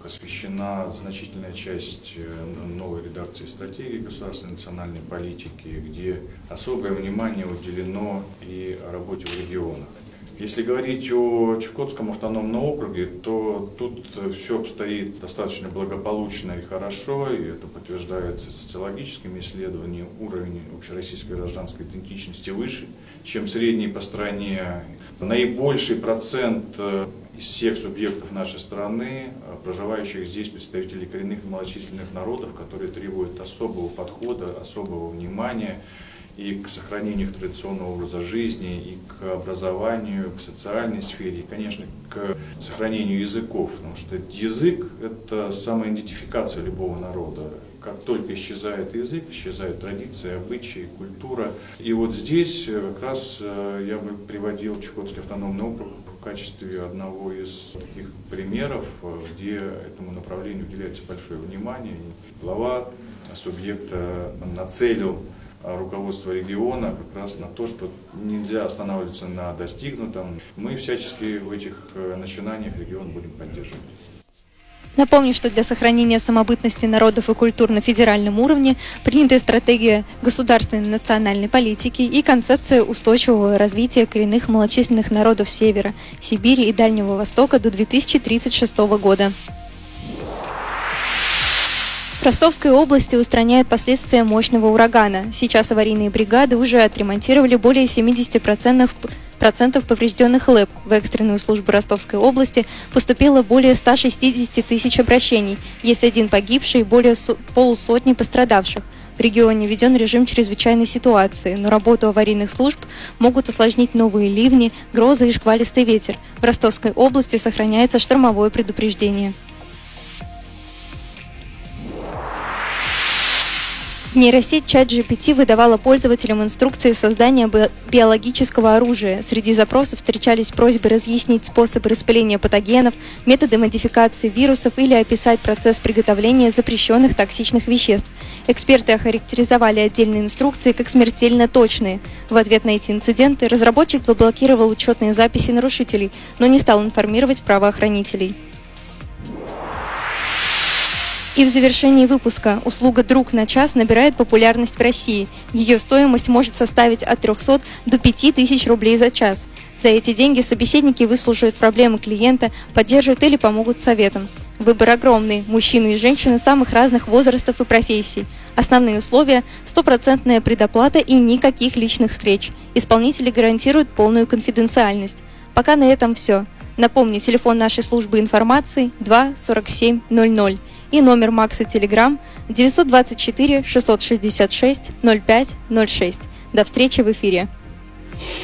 Посвящена значительная часть новой редакции стратегии государственной национальной политики, где особое внимание уделено и работе в регионах. Если говорить о Чукотском автономном округе, то тут все обстоит достаточно благополучно и хорошо, и это подтверждается социологическими исследованиями. Уровень общероссийской гражданской идентичности выше, чем средний по стране. Наибольший процент из всех субъектов нашей страны, проживающих здесь, представителей коренных и малочисленных народов, которые требуют особого подхода, особого внимания и к сохранению их традиционного образа жизни, и к образованию, к социальной сфере, и, конечно, к сохранению языков, потому что язык – это самоидентификация любого народа. Как только исчезает язык, исчезают традиции, обычаи, культура. И вот здесь как раз я бы приводил Чукотский автономный округ в качестве одного из таких примеров, где этому направлению уделяется большое внимание. Глава субъекта нацелил руководство региона как раз на то, что нельзя останавливаться на достигнутом. Мы всячески в этих начинаниях регион будем поддерживать. Напомню, что для сохранения самобытности народов и культур на федеральном уровне принята стратегия государственной национальной политики и концепция устойчивого развития коренных малочисленных народов Севера, Сибири и Дальнего Востока до 2036 года. В Ростовской области устраняют последствия мощного урагана. Сейчас аварийные бригады уже отремонтировали более 70% поврежденных ЛЭП. В экстренную службу Ростовской области поступило более 160 тысяч обращений. Есть один погибший и более полусотни пострадавших. В регионе введен режим чрезвычайной ситуации, но работу аварийных служб могут осложнить новые ливни, грозы и шквалистый ветер. В Ростовской области сохраняется штормовое предупреждение. Нейросеть ChatGPT выдавала пользователям инструкции создания биологического оружия. Среди запросов встречались просьбы разъяснить способы распыления патогенов, методы модификации вирусов или описать процесс приготовления запрещенных токсичных веществ. Эксперты охарактеризовали отдельные инструкции как смертельно точные. В ответ на эти инциденты разработчик заблокировал учетные записи нарушителей, но не стал информировать правоохранителей. И в завершении выпуска услуга «Друг на час» набирает популярность в России. Ее стоимость может составить от 300 до 5000 рублей за час. За эти деньги собеседники выслушают проблемы клиента, поддержат или помогут советом. Выбор огромный – мужчины и женщины самых разных возрастов и профессий. Основные условия – стопроцентная предоплата и никаких личных встреч. Исполнители гарантируют полную конфиденциальность. Пока на этом все. Напомню, телефон нашей службы информации 2 47 00 и номер Макса Телеграм 924 666 05 06. До встречи в эфире.